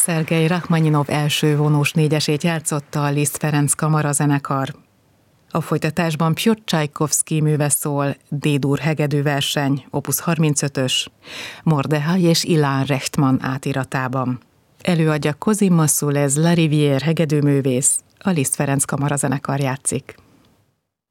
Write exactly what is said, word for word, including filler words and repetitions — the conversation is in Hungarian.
Szergej Rachmaninov első vonós négyesét játszotta a Liszt Ferenc kamarazenekar. A folytatásban Pjotr Csajkovszkij műve szól, D-dur hegedűverseny, opus harmincötös, Mordechai és Ilan Rechtman átiratában. Előadja Cosima Sulez La Rivière hegedűművész, a Liszt Ferenc kamarazenekar játszik.